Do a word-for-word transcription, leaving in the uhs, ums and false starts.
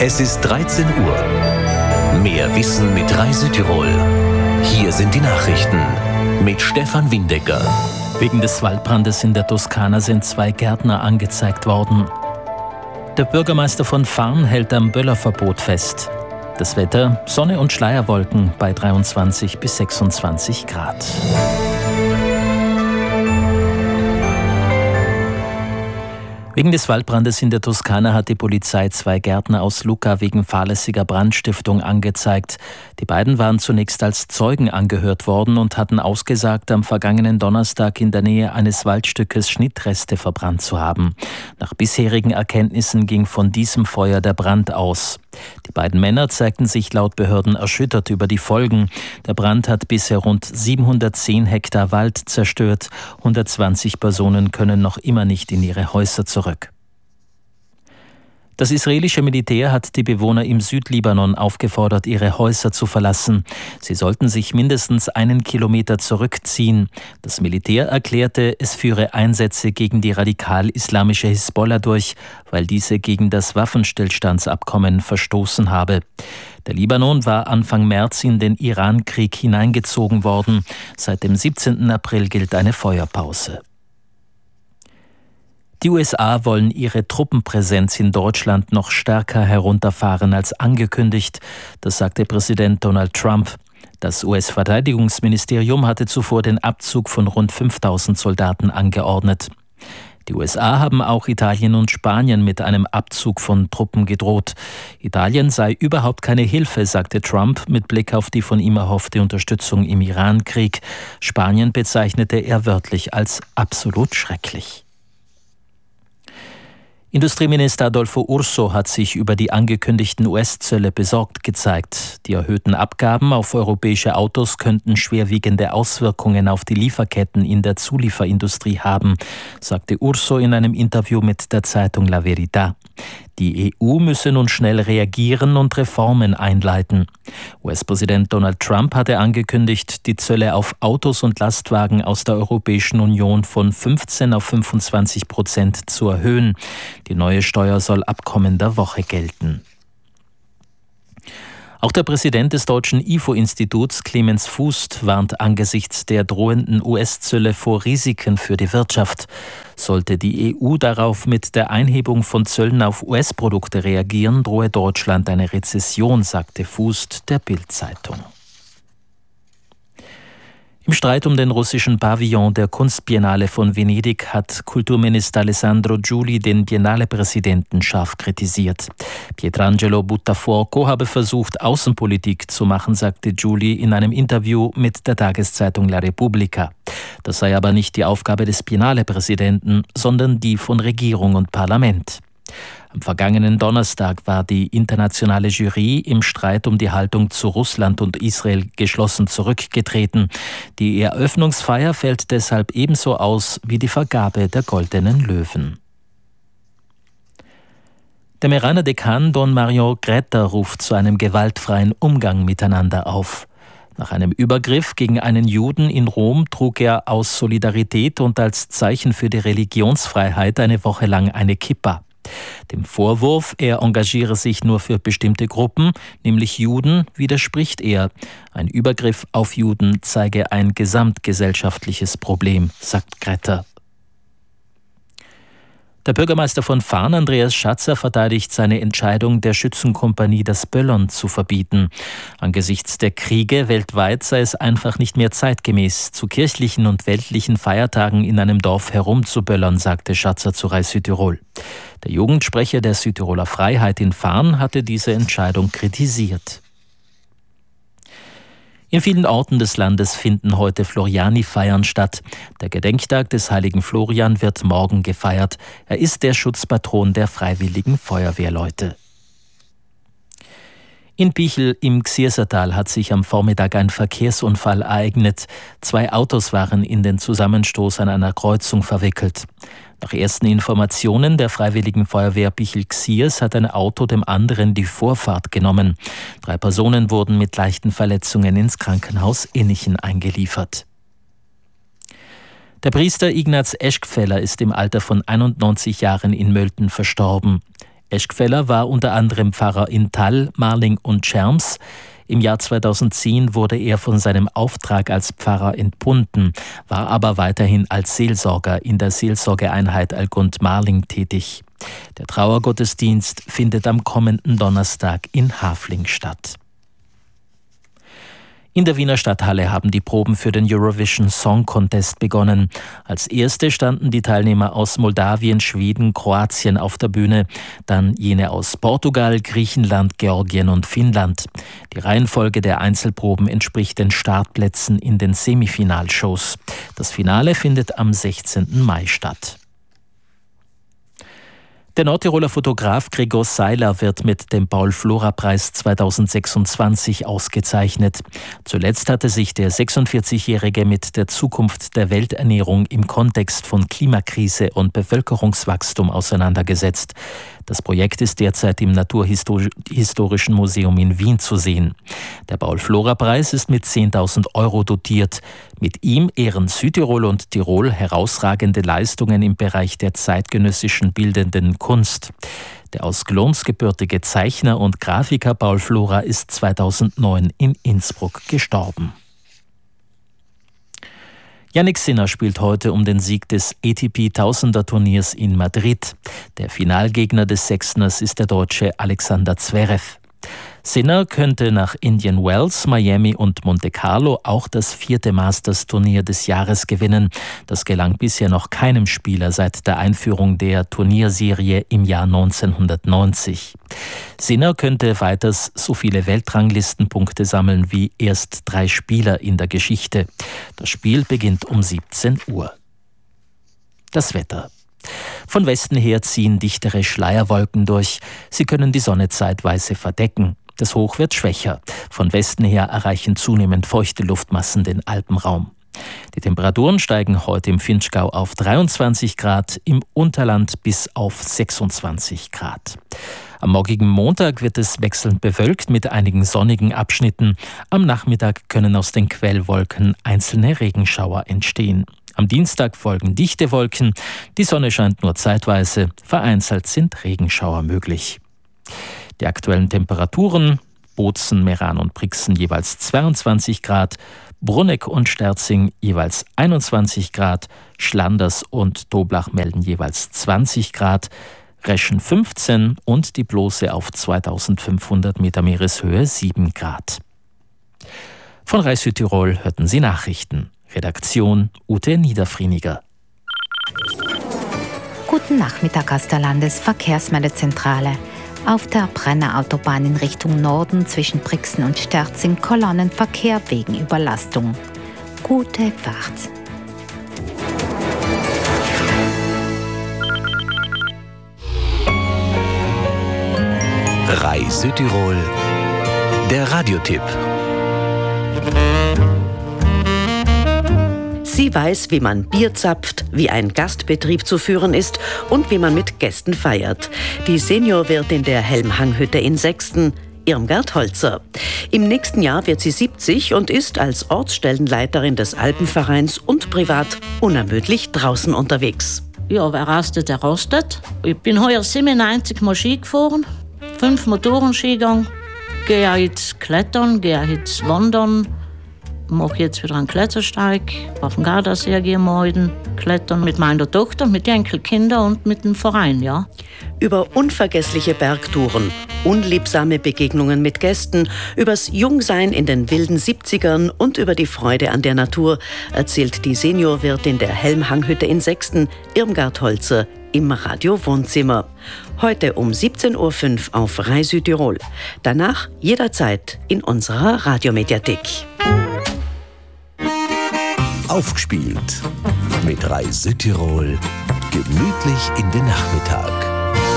Es ist dreizehn Uhr. Mehr Wissen mit Rai Südtirol. Hier sind die Nachrichten mit Stefan Windecker. Wegen des Waldbrandes in der Toskana sind zwei Gärtner angezeigt worden. Der Bürgermeister von Farn hält am Böllerverbot fest. Das Wetter: Sonne und Schleierwolken bei dreiundzwanzig bis sechsundzwanzig Grad. Wegen des Waldbrandes in der Toskana hat die Polizei zwei Gärtner aus Lucca wegen fahrlässiger Brandstiftung angezeigt. Die beiden waren zunächst als Zeugen angehört worden und hatten ausgesagt, am vergangenen Donnerstag in der Nähe eines Waldstückes Schnittreste verbrannt zu haben. Nach bisherigen Erkenntnissen ging von diesem Feuer der Brand aus. Die beiden Männer zeigten sich laut Behörden erschüttert über die Folgen. Der Brand hat bisher rund siebenhundertzehn Hektar Wald zerstört. hundertzwanzig Personen können noch immer nicht in ihre Häuser zurück. Das israelische Militär hat die Bewohner im Südlibanon aufgefordert, ihre Häuser zu verlassen. Sie sollten sich mindestens einen Kilometer zurückziehen. Das Militär erklärte, es führe Einsätze gegen die radikal-islamische Hisbollah durch, weil diese gegen das Waffenstillstandsabkommen verstoßen habe. Der Libanon war Anfang März in den Iran-Krieg hineingezogen worden. Seit dem siebzehnten April gilt eine Feuerpause. Die U S A wollen ihre Truppenpräsenz in Deutschland noch stärker herunterfahren als angekündigt. Das sagte Präsident Donald Trump. Das U S-Verteidigungsministerium hatte zuvor den Abzug von rund fünftausend Soldaten angeordnet. Die U S A haben auch Italien und Spanien mit einem Abzug von Truppen gedroht. Italien sei überhaupt keine Hilfe, sagte Trump mit Blick auf die von ihm erhoffte Unterstützung im Iran-Krieg. Spanien bezeichnete er wörtlich als absolut schrecklich. Industrieminister Adolfo Urso hat sich über die angekündigten U S-Zölle besorgt gezeigt. Die erhöhten Abgaben auf europäische Autos könnten schwerwiegende Auswirkungen auf die Lieferketten in der Zulieferindustrie haben, sagte Urso in einem Interview mit der Zeitung La Verità. Die E U müsse nun schnell reagieren und Reformen einleiten. U S-Präsident Donald Trump hatte angekündigt, die Zölle auf Autos und Lastwagen aus der Europäischen Union von fünfzehn auf fünfundzwanzig Prozent zu erhöhen. Die neue Steuer soll ab kommender Woche gelten. Auch der Präsident des Deutschen I F O-Instituts, Clemens Fußt, warnt angesichts der drohenden U S-Zölle vor Risiken für die Wirtschaft. Sollte die E U darauf mit der Einhebung von Zöllen auf U S-Produkte reagieren, drohe Deutschland eine Rezession, sagte Fußt der Bild-Zeitung. Im Streit um den russischen Pavillon der Kunstbiennale von Venedig hat Kulturminister Alessandro Giuli den Biennale-Präsidenten scharf kritisiert. Pietrangelo Buttafuoco habe versucht, Außenpolitik zu machen, sagte Giuli in einem Interview mit der Tageszeitung La Repubblica. Das sei aber nicht die Aufgabe des Biennale-Präsidenten, sondern die von Regierung und Parlament. Am vergangenen Donnerstag war die internationale Jury im Streit um die Haltung zu Russland und Israel geschlossen zurückgetreten. Die Eröffnungsfeier fällt deshalb ebenso aus wie die Vergabe der Goldenen Löwen. Der Meraner Dekan Don Mario Greta ruft zu einem gewaltfreien Umgang miteinander auf. Nach einem Übergriff gegen einen Juden in Rom trug er aus Solidarität und als Zeichen für die Religionsfreiheit eine Woche lang eine Kippa. Dem Vorwurf, er engagiere sich nur für bestimmte Gruppen, nämlich Juden, widerspricht er. Ein Übergriff auf Juden zeige ein gesamtgesellschaftliches Problem, sagt Greta. Der Bürgermeister von Farn, Andreas Schatzer, verteidigt seine Entscheidung, der Schützenkompanie das Böllern zu verbieten. Angesichts der Kriege weltweit sei es einfach nicht mehr zeitgemäß, zu kirchlichen und weltlichen Feiertagen in einem Dorf herumzuböllern, sagte Schatzer zu Rai Südtirol. Der Jugendsprecher der Südtiroler Freiheit in Farn hatte diese Entscheidung kritisiert. In vielen Orten des Landes finden heute Floriani-Feiern statt. Der Gedenktag des heiligen Florian wird morgen gefeiert. Er ist der Schutzpatron der freiwilligen Feuerwehrleute. In Pichel im Xiersertal hat sich am Vormittag ein Verkehrsunfall ereignet. Zwei Autos waren in den Zusammenstoß an einer Kreuzung verwickelt. Nach ersten Informationen der Freiwilligen Feuerwehr Pichel-Xiers hat ein Auto dem anderen die Vorfahrt genommen. Drei Personen wurden mit leichten Verletzungen ins Krankenhaus Innichen eingeliefert. Der Priester Ignaz Eschkfeller ist im Alter von einundneunzig Jahren in Mölten verstorben. Eschkfeller war unter anderem Pfarrer in Thall, Marling und Scherms. Im Jahr zweitausendzehn wurde er von seinem Auftrag als Pfarrer entbunden, war aber weiterhin als Seelsorger in der Seelsorgeeinheit Allgund-Marling tätig. Der Trauergottesdienst findet am kommenden Donnerstag in Hafling statt. In der Wiener Stadthalle haben die Proben für den Eurovision Song Contest begonnen. Als erste standen die Teilnehmer aus Moldawien, Schweden, Kroatien auf der Bühne, dann jene aus Portugal, Griechenland, Georgien und Finnland. Die Reihenfolge der Einzelproben entspricht den Startplätzen in den Semifinalshows. Das Finale findet am sechzehnten Mai statt. Der Nordtiroler Fotograf Gregor Seiler wird mit dem Paul-Flora-Preis zweitausendsechsundzwanzig ausgezeichnet. Zuletzt hatte sich der sechsundvierzigjährige mit der Zukunft der Welternährung im Kontext von Klimakrise und Bevölkerungswachstum auseinandergesetzt. Das Projekt ist derzeit im Naturhistorischen Museum in Wien zu sehen. Der Paul-Flora-Preis ist mit zehntausend Euro dotiert. Mit ihm ehren Südtirol und Tirol herausragende Leistungen im Bereich der zeitgenössischen bildenden Kunst. Der aus Glons gebürtige Zeichner und Grafiker Paul Flora ist zweitausendneun in Innsbruck gestorben. Jannik Sinner spielt heute um den Sieg des A T P-Tausender-Turniers in Madrid. Der Finalgegner des Sechsners ist der Deutsche Alexander Zverev. Sinner könnte nach Indian Wells, Miami und Monte Carlo auch das vierte Masters-Turnier des Jahres gewinnen. Das gelang bisher noch keinem Spieler seit der Einführung der Turnierserie im Jahr neunzehnhundertneunzig. Sinner könnte weiters so viele Weltranglistenpunkte sammeln wie erst drei Spieler in der Geschichte. Das Spiel beginnt um siebzehn Uhr. Das Wetter. Von Westen her ziehen dichtere Schleierwolken durch. Sie können die Sonne zeitweise verdecken. Das Hoch wird schwächer. Von Westen her erreichen zunehmend feuchte Luftmassen den Alpenraum. Die Temperaturen steigen heute im Vinschgau auf dreiundzwanzig Grad, im Unterland bis auf sechsundzwanzig Grad. Am morgigen Montag wird es wechselnd bewölkt mit einigen sonnigen Abschnitten. Am Nachmittag können aus den Quellwolken einzelne Regenschauer entstehen. Am Dienstag folgen dichte Wolken, die Sonne scheint nur zeitweise, vereinzelt sind Regenschauer möglich. Die aktuellen Temperaturen: Bozen, Meran und Brixen jeweils zweiundzwanzig Grad, Brunegg und Sterzing jeweils einundzwanzig Grad, Schlanders und Toblach melden jeweils zwanzig Grad, Reschen fünfzehn und die Blose auf zweitausendfünfhundert Meter Meereshöhe sieben Grad. Von Rai Südtirol hörten Sie Nachrichten. Redaktion Ute Niederfrieniger. Guten Nachmittag aus der Landesverkehrsmeldezentrale. Auf der Brenner Autobahn in Richtung Norden zwischen Brixen und Sterzing Kolonnenverkehr wegen Überlastung. Gute Fahrt. Rai Südtirol, der Radiotipp. Sie weiß, wie man Bier zapft, wie ein Gastbetrieb zu führen ist und wie man mit Gästen feiert. Die Seniorwirtin der Helmhanghütte in Sexten, Irmgard Holzer. Im nächsten Jahr wird sie siebzig und ist als Ortsstellenleiterin des Alpenvereins und privat unermüdlich draußen unterwegs. Ja, wer rastet, der rostet. Ich bin heuer siebenundneunzig Mal Ski gefahren, fünf Motorenskigang, gehe jetzt klettern, gehe jetzt wandern. Mache jetzt wieder einen Klettersteig. Auf dem Gardasee gehen wir heute klettern mit meiner Tochter, mit den Enkelkindern und mit dem Verein, ja. Über unvergessliche Bergtouren, unliebsame Begegnungen mit Gästen, übers Jungsein in den wilden siebzigern und über die Freude an der Natur erzählt die Seniorwirtin der Helmhanghütte in Sexten, Irmgard Holzer, im Radio-Wohnzimmer. Heute um siebzehn Uhr fünf auf Rai Südtirol. Danach jederzeit in unserer Radiomediathek. Aufgespielt mit Rai Südtirol. Gemütlich in den Nachmittag.